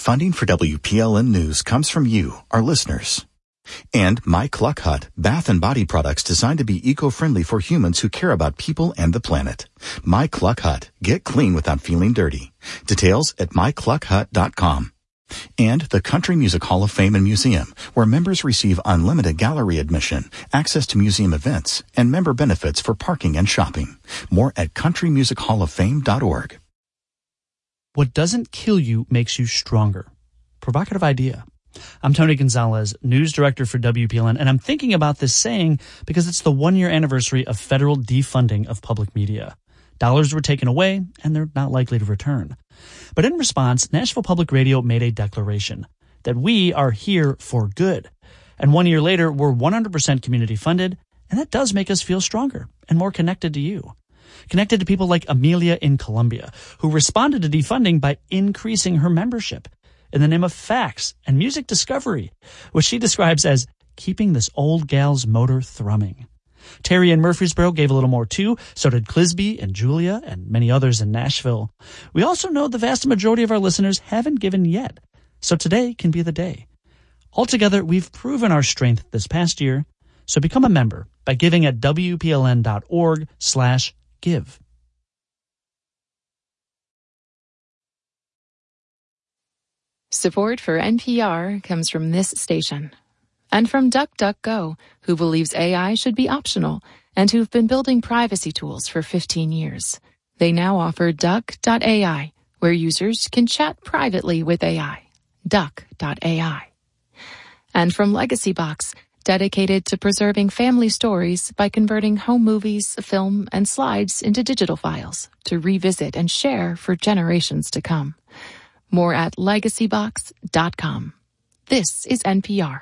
Funding for WPLN News comes from you, our listeners. And My Cluck Hut, bath and body products designed to be eco-friendly for humans who care about people and the planet. My Cluck Hut. Get clean without feeling dirty. Details at mycluckhut.com. And the Country Music Hall of Fame and Museum, where members receive unlimited gallery admission, access to museum events, and member benefits for parking and shopping. More at countrymusichallofFame.org. What doesn't kill you makes you stronger. Provocative idea. I'm Tony Gonzalez, news director for WPLN, and I'm thinking about this saying because it's the 1-year anniversary of federal defunding of public media. Dollars were taken away, and they're not likely to return. But in response, Nashville Public Radio made a declaration that we are here for good. And 1 year later, we're 100% community funded, and that does make us feel stronger and more connected to you. Connected to people like Amelia in Columbia, who responded to defunding by increasing her membership in the name of facts and music discovery, which she describes as keeping this old gal's motor thrumming. Terry in Murfreesboro gave a little more too, so did Clisby and Julia and many others in Nashville. We also know the vast majority of our listeners haven't given yet, so today can be the day. Altogether, we've proven our strength this past year, so become a member by giving at WPLN.org/give. Support for NPR comes from this station. And from DuckDuckGo, who believes AI should be optional and who've been building privacy tools for 15 years. They now offer Duck.ai, where users can chat privately with AI. Duck.ai. And from LegacyBox, dedicated to preserving family stories by converting home movies, film, and slides into digital files to revisit and share for generations to come. More at legacybox.com. This is NPR.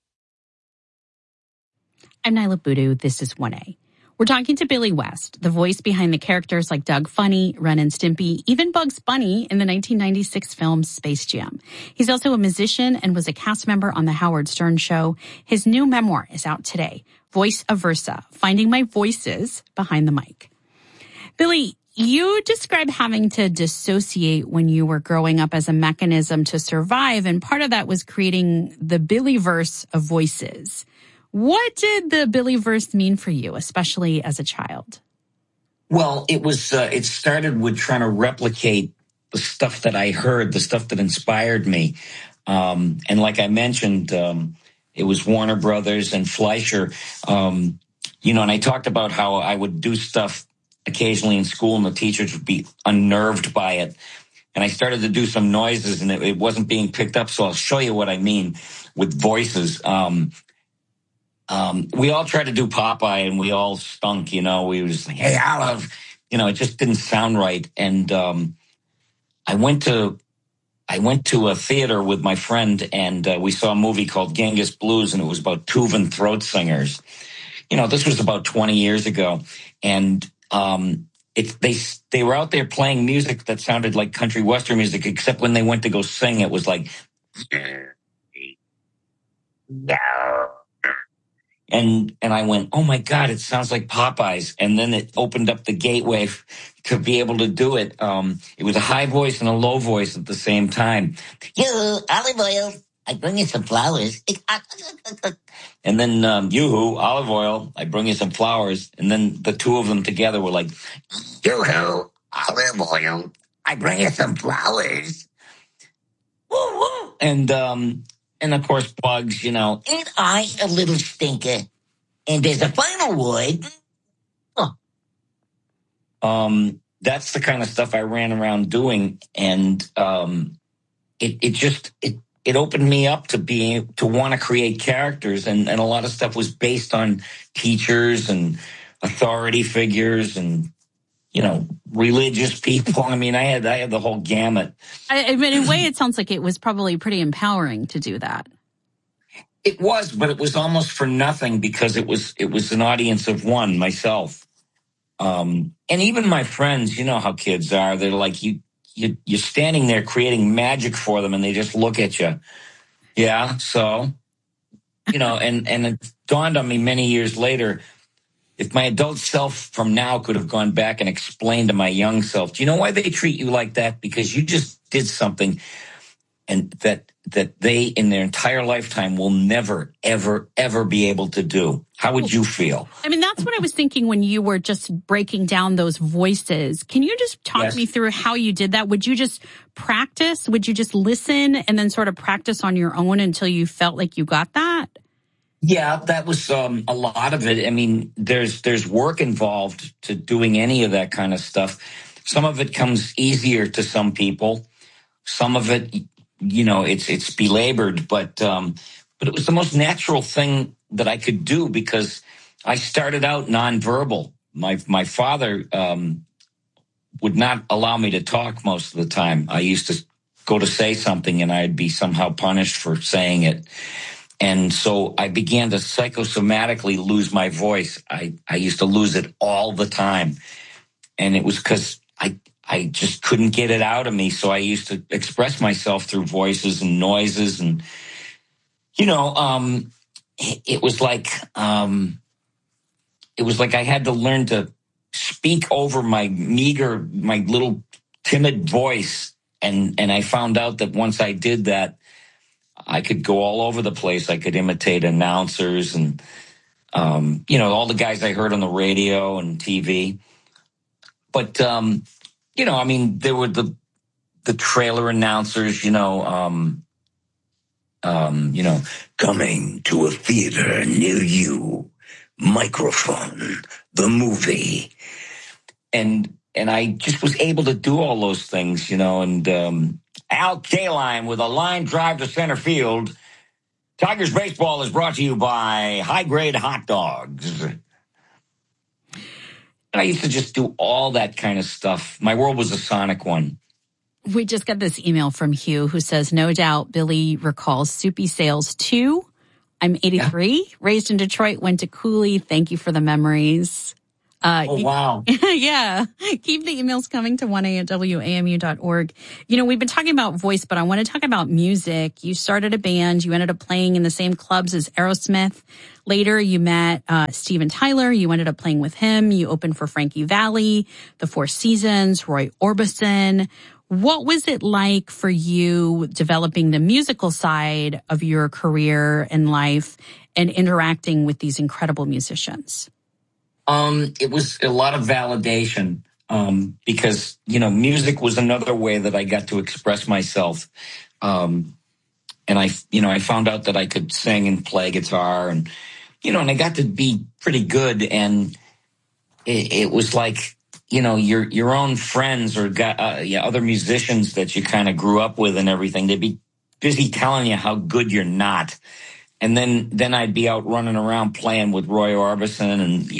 I'm Nyla Boodoo. This is 1A. We're talking to Billy West, the voice behind the characters like Doug Funny, Ren and Stimpy, even Bugs Bunny in the 1996 film Space Jam. He's also a musician and was a cast member on The Howard Stern Show. His new memoir is out today, Voice Aversa, Finding My Voices Behind the Mic. Billy, you describe having to dissociate when you were growing up as a mechanism to survive, and part of that was creating the Billyverse of voices. What did the Billyverse mean for you, especially as a child? Well, it started with trying to replicate the stuff that I heard, the stuff that inspired me. And like I mentioned, it was Warner Brothers and Fleischer, and I talked about how I would do stuff occasionally in school and the teachers would be unnerved by it. And I started to do some noises and it wasn't being picked up. So I'll show you what I mean with voices. We all tried to do Popeye and we all stunk, we were just like, hey, Olive, it just didn't sound right. And, I went to a theater with my friend and, we saw a movie called Genghis Blues and it was about Tuvan throat singers. This was about 20 years ago. And, they were out there playing music that sounded like country western music, except when they went to go sing, it was like, and I went, oh my God, it sounds like Popeyes. And then it opened up the gateway to be able to do it. It was a high voice and a low voice at the same time. You, olive oil, I bring you some flowers. And then, yoo-hoo, olive oil, I bring you some flowers. And then the two of them together were like, yoo-hoo, olive oil, I bring you some flowers. Woo-woo. And of course, Bugs, ain't I a little stinker? And there's a final word. That's the kind of stuff I ran around doing. And, it opened me up to want to create characters. And a lot of stuff was based on teachers and authority figures and, religious people. I mean, I had the whole gamut. I mean, in a way, it sounds like it was probably pretty empowering to do that. It was, but it was almost for nothing because it was an audience of one, myself. And even my friends, you know how kids are. They're like, you're standing there creating magic for them and they just look at you. Yeah. So, and it dawned on me many years later, if my adult self from now could have gone back and explained to my young self, do you know why they treat you like that? Because you just did something and that they in their entire lifetime will never, ever, ever be able to do. How would you feel? I mean, that's what I was thinking when you were just breaking down those voices. Can you just talk me through how you did that? Would you just practice? Would you just listen and then sort of practice on your own until you felt like you got that? Yeah, that was a lot of it. I mean, there's work involved to doing any of that kind of stuff. Some of it comes easier to some people. Some of it, it's belabored, but it was the most natural thing that I could do because I started out nonverbal. My father would not allow me to talk most of the time. I used to go to say something and I'd be somehow punished for saying it. And so I began to psychosomatically lose my voice. I used to lose it all the time. And it was because I just couldn't get it out of me. So I used to express myself through voices and noises. And, it was like I had to learn to speak over my little timid voice. And I found out that once I did that, I could go all over the place. I could imitate announcers and, all the guys I heard on the radio and TV. But, there were the trailer announcers, coming to a theater near you, microphone, the movie. And I just was able to do all those things, and, Al Kaline with a line drive to center field. Tigers baseball is brought to you by High Grade Hot Dogs. And I used to just do all that kind of stuff. My world was a sonic one. We just got this email from Hugh who says, no doubt Billy recalls Soupy Sales 2. I'm 83, raised in Detroit, went to Cooley. Thank you for the memories. Wow. Yeah. Keep the emails coming to 1a@wamu.org. We've been talking about voice, but I want to talk about music. You started a band. You ended up playing in the same clubs as Aerosmith. Later, you met Steven Tyler. You ended up playing with him. You opened for Frankie Valli, The Four Seasons, Roy Orbison. What was it like for you developing the musical side of your career and life and interacting with these incredible musicians? It was a lot of validation, because, music was another way that I got to express myself. And I found out that I could sing and play guitar and I got to be pretty good. And it was like, your own friends or other musicians that you kind of grew up with and everything, they'd be busy telling you how good you're not. And then I'd be out running around playing with Roy Orbison and,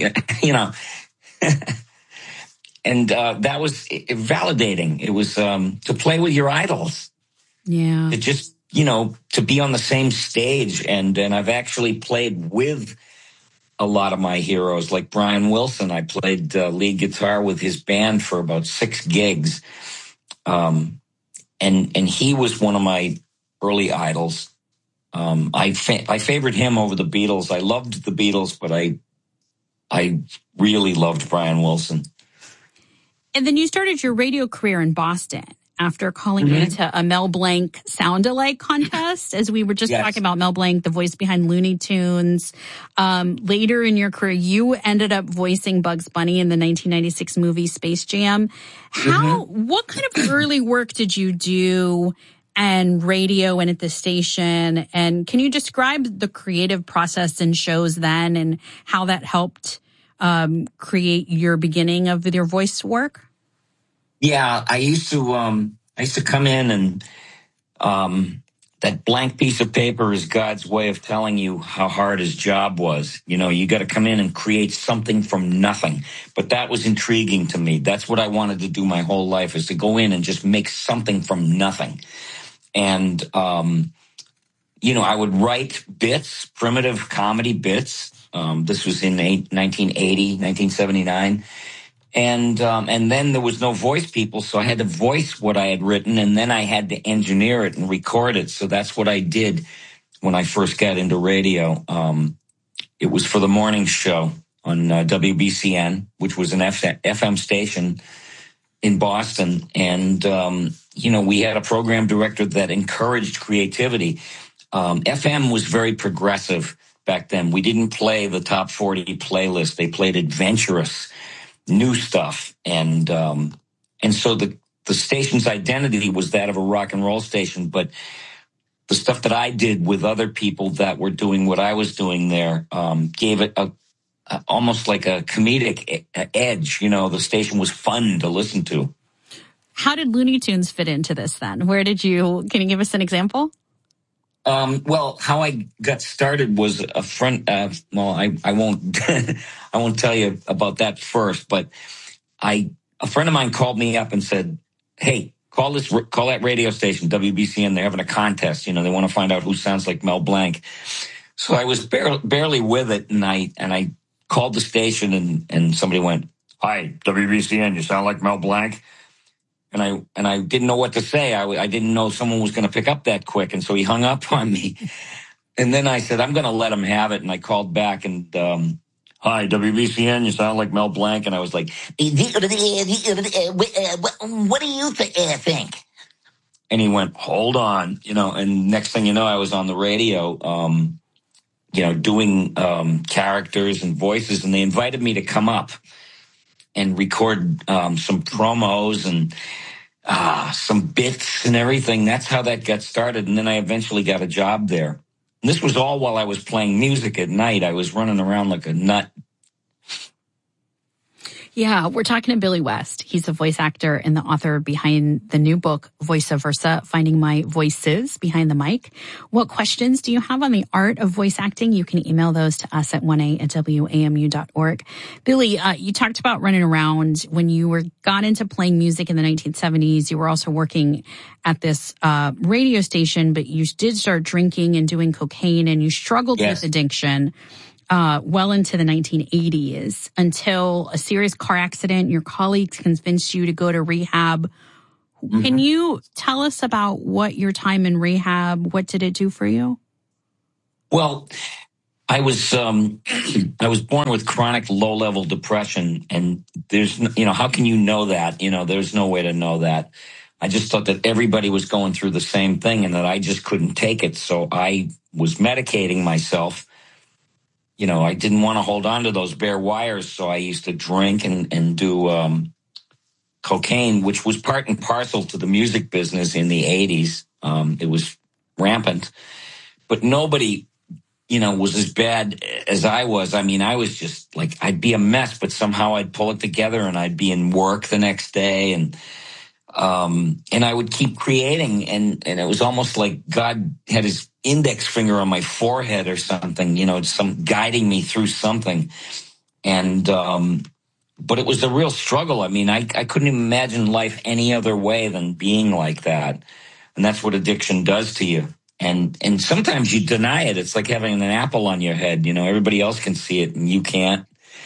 and that was validating. It was to play with your idols. Yeah. To just, to be on the same stage. And I've actually played with a lot of my heroes, like Brian Wilson. I played lead guitar with his band for about 6 gigs. And he was one of my early idols. I favored him over the Beatles. I loved the Beatles, but I really loved Brian Wilson. And then you started your radio career in Boston after calling into a Mel Blanc sound-alike contest, as we were just talking about Mel Blanc, the voice behind Looney Tunes. Later in your career, you ended up voicing Bugs Bunny in the 1996 movie Space Jam. What kind of early work did you do and radio and at the station? And can you describe the creative process in shows then and how that helped create your beginning of your voice work? Yeah, I used to come in and that blank piece of paper is God's way of telling you how hard his job was. You got to come in and create something from nothing. But that was intriguing to me. That's what I wanted to do my whole life, is to go in and just make something from nothing. And, I would write bits, primitive comedy bits. This was in 1979. And then there was no voice people, so I had to voice what I had written, and then I had to engineer it and record it. So that's what I did when I first got into radio. It was for the morning show on WBCN, which was an FM station in Boston. And, we had a program director that encouraged creativity. FM was very progressive back then. We didn't play the top 40 playlist. They played adventurous, new stuff. And so the station's identity was that of a rock and roll station. But the stuff that I did with other people that were doing what I was doing there gave it almost like a comedic edge. The station was fun to listen to. How did Looney Tunes fit into this then? Can you give us an example? Well, how I got started was a friend. I won't, I won't tell you about that first, but a friend of mine called me up and said, "Hey, call that radio station, WBCN. They're having a contest. They want to find out who sounds like Mel Blanc." So I was barely with it, and I called the station, and somebody went, "Hi, WBCN. You sound like Mel Blanc." And I didn't know what to say. I didn't know someone was going to pick up that quick. And so he hung up on me. And then I said, I'm going to let him have it. And I called back and, "Hi, WBCN, you sound like Mel Blanc." And I was like, "What do you think?" And he went, "Hold on." And next thing you know, I was on the radio, doing characters and voices. And they invited me to come up and record some promos and some bits and everything. That's how that got started. And then I eventually got a job there. And this was all while I was playing music at night. I was running around like a nut. Yeah, we're talking to Billy West. He's a voice actor and the author behind the new book, Voice Versa, Finding My Voices Behind the Mic. What questions do you have on the art of voice acting? You can email those to us at 1a@wamu.org. Billy, you talked about running around when you got into playing music in the 1970s. You were also working at this radio station, but you did start drinking and doing cocaine, and you struggled with addiction. Well into the 1980s until a serious car accident. Your colleagues convinced you to go to rehab. Mm-hmm. Can you tell us about what your time in rehab, what did it do for you? Well, I was born with chronic low-level depression, and there's, how can you know that? There's no way to know that. I just thought that everybody was going through the same thing and that I just couldn't take it. So I was medicating myself. I didn't want to hold on to those bare wires, so I used to drink and do cocaine, which was part and parcel to the music business in the 80s. It was rampant. But nobody, was as bad as I was. I mean, I was just like, I'd be a mess, but somehow I'd pull it together and I'd be in work the next day. And I would keep creating, and it was almost like God had his index finger on my forehead or something, some guiding me through something. And, but it was a real struggle. I mean, I couldn't imagine life any other way than being like that. And that's what addiction does to you. And sometimes you deny it. It's like having an apple on your head. Everybody else can see it and you can't.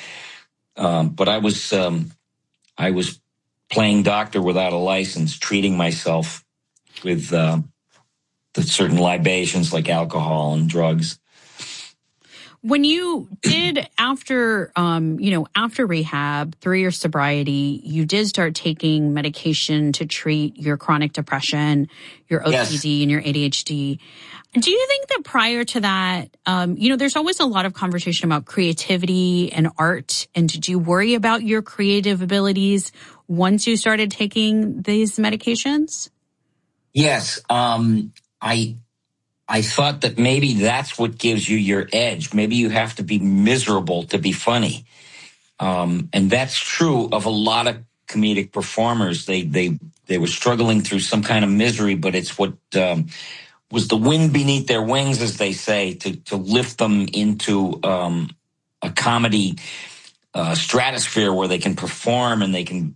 But I was playing doctor without a license, treating myself with the certain libations like alcohol and drugs. When you did after rehab, through your sobriety, you did start taking medication to treat your chronic depression, your OCD, and your ADHD. Do you think that prior to that, there's always a lot of conversation about creativity and art. And did you worry about your creative abilities once you started taking these medications? Yes. I thought that maybe that's what gives you your edge. Maybe you have to be miserable to be funny. And that's true of a lot of comedic performers. They were struggling through some kind of misery, but it's what was the wind beneath their wings, as they say, to lift them into a comedy stratosphere where they can perform and they can,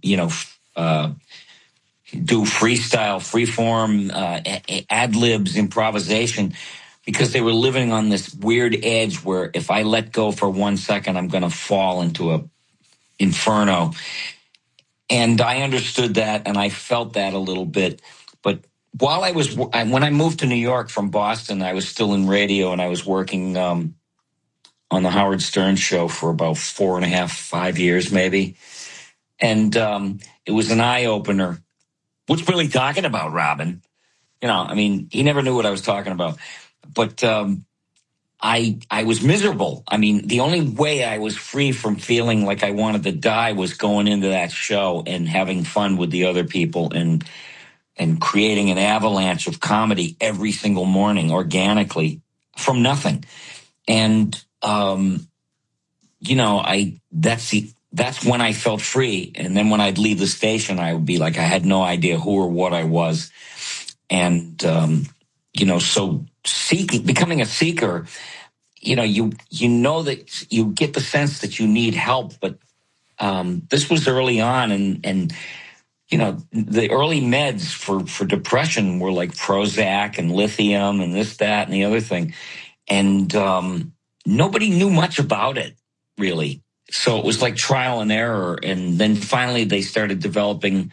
do freestyle, freeform, ad-libs, improvisation, because they were living on this weird edge where if I let go for 1 second, I'm going to fall into a inferno. And I understood that, and I felt that a little bit. But when I moved to New York from Boston, I was still in radio, and I was working on the Howard Stern show for about 4.5, 5 years maybe. And it was an eye-opener what's Billy talking about, Robin? You know, I mean, he never knew what I was talking about. But I was miserable. I mean, the only way I was free from feeling like I wanted to die was going into that show and having fun with the other people and creating an avalanche of comedy every single morning organically from nothing. And, you know, that's when I felt free. And then when I'd leave the station, I would be like, I had no idea who or what I was. And, you know, so becoming a seeker, you know, you know that you get the sense that you need help, but, this was early on and, you know, the early meds for depression were like Prozac and lithium and this, that, and the other thing. And, nobody knew much about it really. So it was like trial and error. And then finally they started developing,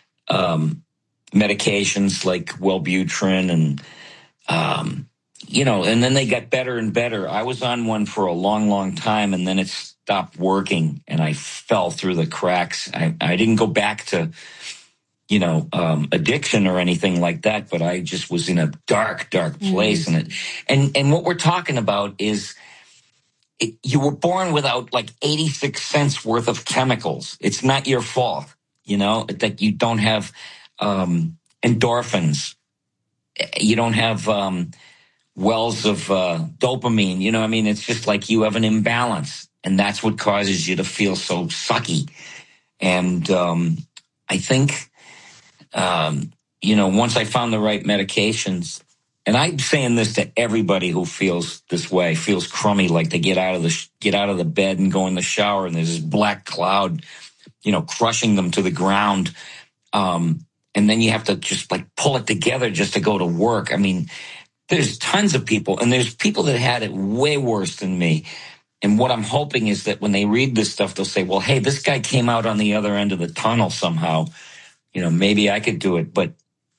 medications like Wellbutrin and, you know, and then they got better and better. I was on one for a long, long time, and then it stopped working, and I fell through the cracks. I didn't go back to, you know, addiction or anything like that, but I just was in a dark, dark place. And what we're talking about is you were born without like 86 cents worth of chemicals. It's not your fault, you know, that you don't have endorphins. You don't have wells of dopamine. You know, I mean, it's just like you have an imbalance, and that's what causes you to feel so sucky. And I think, you know, once I found the right medications, and I'm saying this to everybody who feels this way, feels crummy, like they get out of the bed and go in the shower, and there's this black cloud, you know, crushing them to the ground. And then you have to just like pull it together just to go to work. I mean, there's tons of people, and there's people that had it way worse than me. And what I'm hoping is that when they read this stuff, they'll say, well, hey, this guy came out on the other end of the tunnel somehow. You know, maybe I could do it. But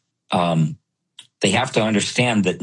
they have to understand that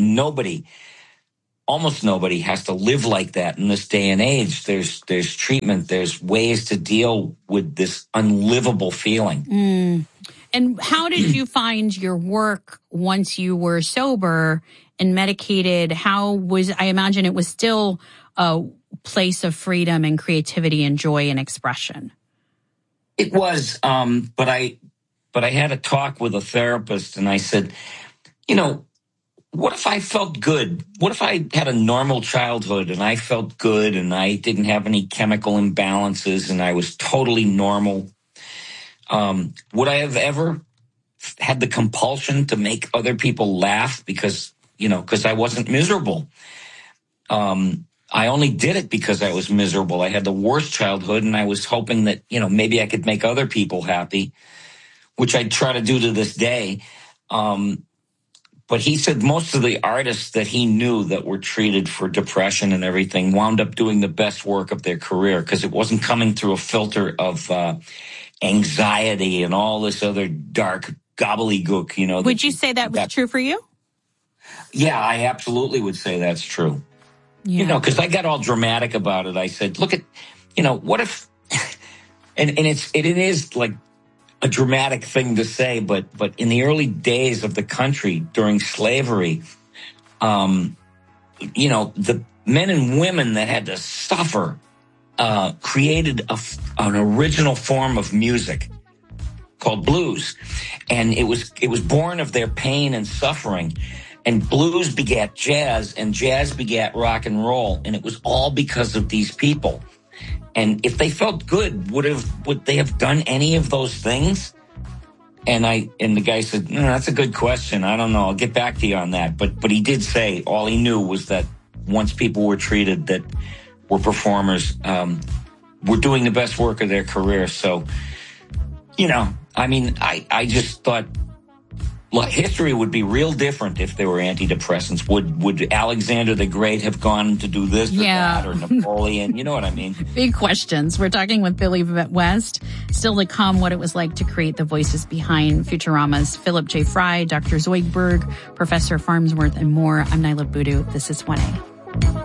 almost nobody has to live like that in this day and age. There's treatment. There's ways to deal with this unlivable feeling. And how did you find your work once you were sober and medicated? I imagine it was still a place of freedom and creativity and joy and expression. It was, but I had a talk with a therapist, and I said, you know, what if I felt good? What if I had a normal childhood and I felt good and I didn't have any chemical imbalances and I was totally normal? Would I have ever had the compulsion to make other people laugh because I wasn't miserable? I only did it because I was miserable. I had the worst childhood, and I was hoping that, you know, maybe I could make other people happy, which I try to do to this day. But he said most of the artists that he knew that were treated for depression and everything wound up doing the best work of their career because it wasn't coming through a filter of anxiety and all this other dark gobbledygook, you know. Would you say that was true for you? Yeah, I absolutely would say that's true. Yeah. You know, because I got all dramatic about it. I said, look at, you know, what if, and it is like a dramatic thing to say, but in the early days of the country during slavery, you know, the men and women that had to suffer created an original form of music called blues, and it was born of their pain and suffering. And blues begat jazz, and jazz begat rock and roll, and it was all because of these people. And if they felt good, would they have done any of those things? And the guy said, no, that's a good question. I don't know. I'll get back to you on that. But he did say all he knew was that once people were treated that were performers, were doing the best work of their career. So, you know, I mean, I just thought, look, history would be real different if there were antidepressants. Would Alexander the Great have gone to do this or that, or Napoleon? You know what I mean? Big questions. We're talking with Billy West. Still to come, what it was like to create the voices behind Futurama's Philip J. Fry, Dr. Zoidberg, Professor Farnsworth, and more. I'm Nyla Boodoo. This is 1A.